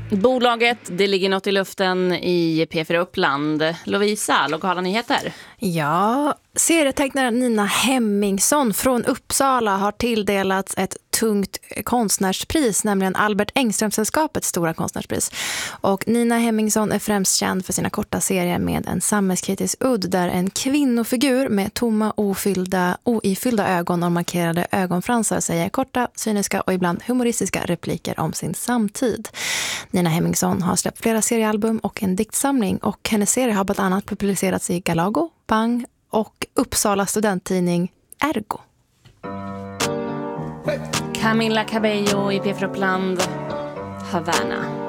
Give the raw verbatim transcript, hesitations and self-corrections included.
Bolaget, det ligger något i luften i P fyra Uppland. Lovisa, lokala nyheter. Ja, serietecknaren Nina Hemmingsson från Uppsala har tilldelats ett tungt konstnärspris, nämligen Albert Engström-sällskapets stora konstnärspris. Och Nina Hemmingsson är främst känd för sina korta serier med en samhällskritisk udd där en kvinnofigur med tomma, ofyllda, oifyllda ögon och markerade ögonfransar säger korta, cyniska och ibland humoristiska repliker om sin samtid. Nina Hemmingsson har släppt flera seriealbum och en diktsamling, och hennes serie har bland annat publicerats i Galago, Bang och Uppsala studenttidning Ergo. Camilla Cabello i P fyra Uppland, Havana.